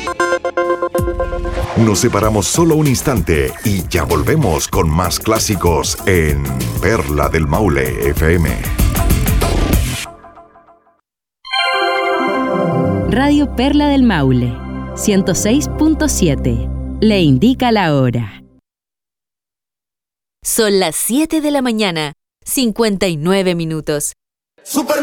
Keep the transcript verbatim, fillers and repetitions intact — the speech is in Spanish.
Nos separamos solo un instante y ya volvemos con más clásicos en Perla del Maule F M. Radio Perla del Maule, ciento seis punto siete. Le indica la hora. Son las siete de la mañana, cincuenta y nueve minutos. Super